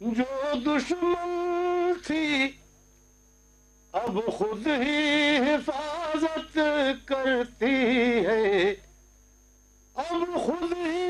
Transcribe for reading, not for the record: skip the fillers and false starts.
जो दुश्मन थी अब खुद ही हिफाजत करती है।